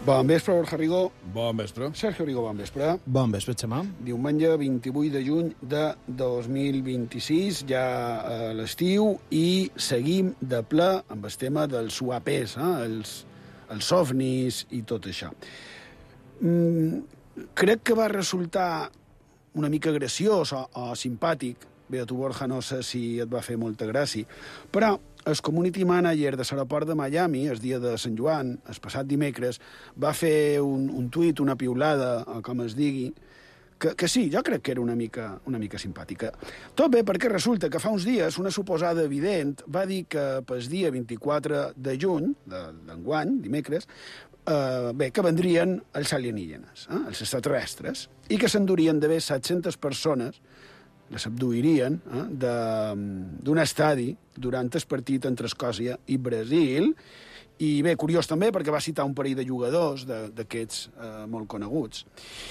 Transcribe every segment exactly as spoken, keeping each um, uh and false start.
Bon vespre, Borja Rigó. Bon vespre. Sergio Rigó, bon vespre. Bon vespre, Xamà. Diumenge vint-i-vuit de juny de dos mil vint-i-sis, ja a l'estiu, i seguim de ple amb el tema dels U A Ps, eh? els, els ovnis i tot això. Mm, crec que va resultar una mica graciós o, o simpàtic. Bé, a tu, Borja, no sé si et va fer molta gràcia, però el community manager de l'aeroport de Miami, el dia de Sant Joan, el passat dimecres, va fer un, un tuit, una piulada, o com es digui, que, que sí, jo crec que era una mica, una mica simpàtica. Tot bé perquè resulta que fa uns dies una suposada evident va dir que pel dia vint-i-quatre de juny d'enguany, dimecres, eh, bé, que vendrien els alienígenes, eh, els extraterrestres, i que s'endurien d'haver set-centes persones, les abduirien eh, d'un estadi durant el partit entre Escòcia i Brasil. I bé, curiós també, perquè va citar un parell de jugadors d'aquests eh, molt coneguts.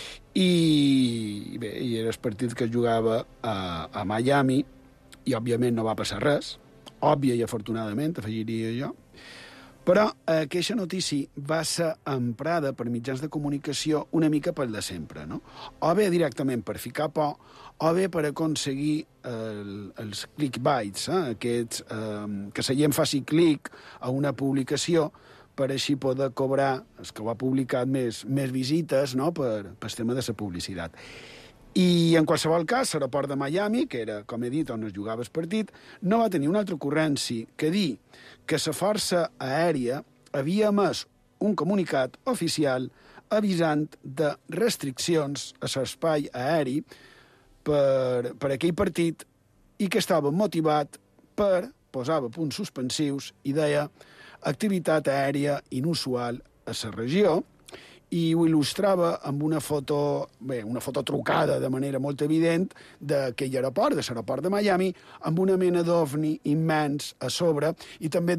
I bé, i era el partit que es jugava a, a Miami, i òbviament no va passar res, òbvia i afortunadament, afegiria jo, però eh, aquesta notícia va ser emprada per mitjans de comunicació una mica pel de sempre, no? O bé directament per ficar por, o bé per aconseguir el, els clickbaits, eh? aquests, eh, que la gent faci clic a una publicació per així poder cobrar, els que ho ha publicat, més, més visites, no? per, per el tema de la publicitat. I, en qualsevol cas, l'aeroport de Miami, que era, com he dit, on es jugava el partit, no va tenir una altra ocurrència que dir que la força aèria havia emès un comunicat oficial avisant de restriccions a l'espai aeri per, per aquell partit i que estava motivat per, posava punts suspensius i deia activitat aèria inusual a la regió, i ho il·lustrava amb una foto, bé, una foto trucada de manera molt evident d'aquell aeroport, de l'aeroport de Miami, amb una mena d'ovni immens a sobre, i també